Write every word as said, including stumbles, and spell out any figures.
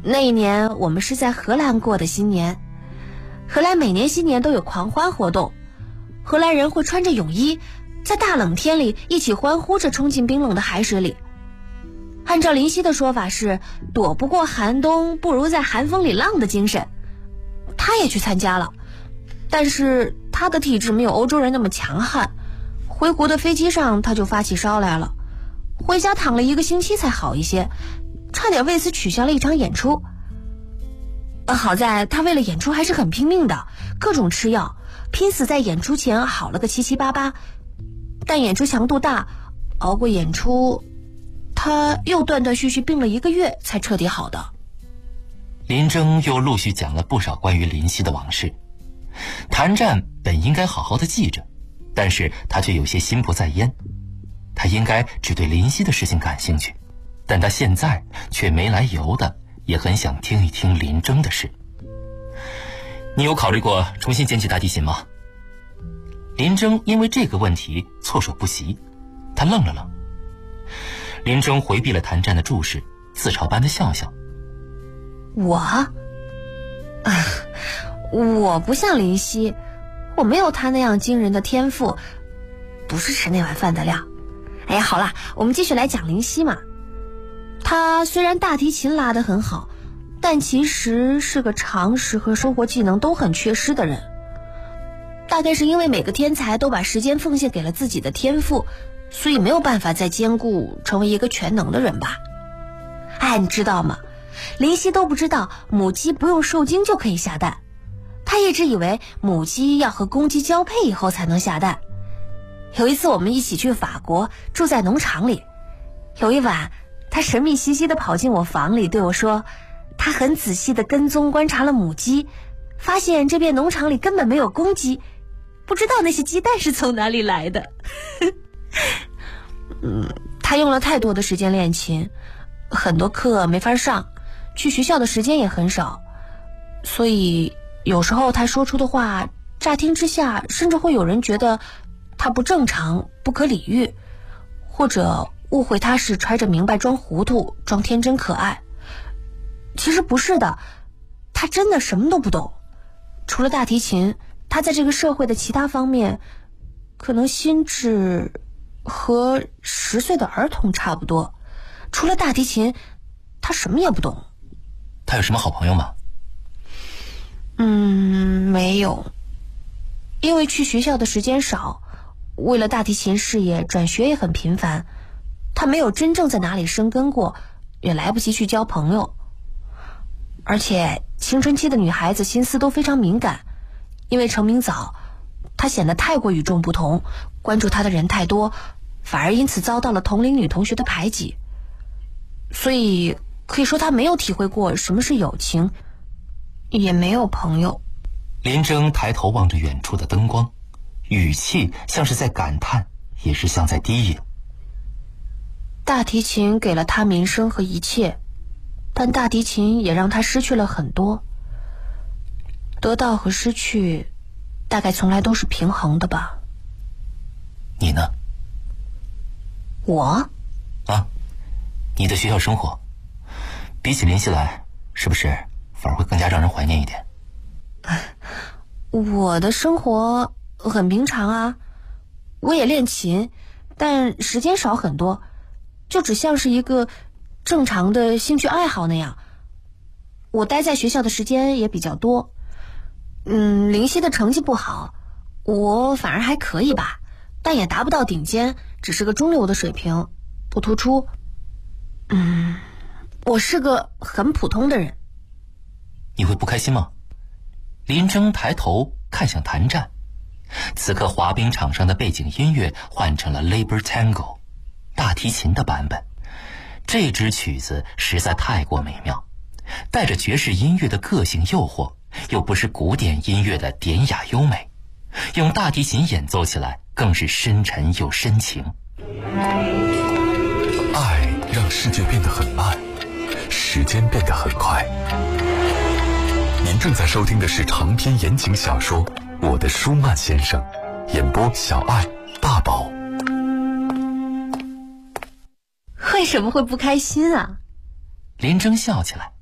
那一年我们是在荷兰过的新年。荷兰每年新年都有狂欢活动，荷兰人会穿着泳衣，在大冷天里一起欢呼着冲进冰冷的海水里。按照林夕的说法是躲不过寒冬，不如在寒风里浪的精神。他也去参加了，但是他的体质没有欧洲人那么强悍，回国的飞机上他就发起烧来了，回家躺了一个星期才好一些，差点为此取消了一场演出。好在他为了演出还是很拼命的，各种吃药，拼死在演出前好了个七七八八。但演出强度大，熬过演出，他又断断续续病了一个月才彻底好的。 林征又陆续讲了不少关于林夕的往事。谭战本应该好好的记着，但是他却有些心不在焉。他应该只对林夕的事情感兴趣，但他现在却没来由的也很想听一听林征的事。你有考虑过重新捡起大提琴吗？林征因为这个问题措手不及，他愣了愣。林征回避了谭战的注视，自嘲般的笑笑。 我啊，我不像林夕，我没有他那样惊人的天赋，不是吃那碗饭的料。哎呀，好啦，我们继续来讲林夕嘛。他虽然大提琴拉得很好，但其实是个常识和生活技能都很缺失的人。大概是因为每个天才都把时间奉献给了自己的天赋，所以没有办法再兼顾成为一个全能的人吧。哎，你知道吗？林夕都不知道母鸡不用受精就可以下蛋，他一直以为母鸡要和公鸡交配以后才能下蛋。有一次我们一起去法国，住在农场里，有一晚他神秘兮兮地跑进我房里对我说，他很仔细地跟踪观察了母鸡，发现这片农场里根本没有公鸡，不知道那些鸡蛋是从哪里来的。嗯，他用了太多的时间练琴，很多课没法上，去学校的时间也很少，所以有时候他说出的话，乍听之下甚至会有人觉得他不正常，不可理喻，或者误会他是揣着明白装糊涂，装天真可爱。其实不是的，他真的什么都不懂。除了大提琴，他在这个社会的其他方面，可能心智和十岁的儿童差不多。除了大提琴，他什么也不懂。 他有什么好朋友吗？ 嗯，没有。因为去学校的时间少，为了大提琴事业转学也很频繁，他没有真正在哪里生根过，也来不及去交朋友。而且青春期的女孩子心思都非常敏感，因为成名早，她显得太过与众不同，关注她的人太多，反而因此遭到了同龄女同学的排挤。所以可以说她没有体会过什么是友情，也没有朋友。 林征抬头望着远处的灯光，语气像是在感叹，也是像在低吟。 大提琴给了他名声和一切，但大提琴也让他失去了很多。得到和失去大概从来都是平衡的吧。 你呢？ 我啊，你的学校生活比起林夕来，是不是反而会更加让人怀念一点？ 我的生活很平常啊，我也练琴，但时间少很多，就只像是一个正常的兴趣爱好那样。我待在学校的时间也比较多。嗯，林夕的成绩不好，我反而还可以吧，但也达不到顶尖，只是个中流的水平，不突出。嗯，我是个很普通的人。 你会不开心吗？林征抬头看向谭战，此刻滑冰场上的背景音乐换成了 Labor Tango 大提琴的版本。这支曲子实在太过美妙，带着爵士音乐的个性诱惑，又不是古典音乐的典雅优美，用大提琴演奏起来更是深沉又深情。 爱让世界变得很慢，时间变得很快。您正在收听的是长篇言情小说《我的舒曼先生》，演播小爱、大宝。 为什么会不开心啊？ 林征笑起来，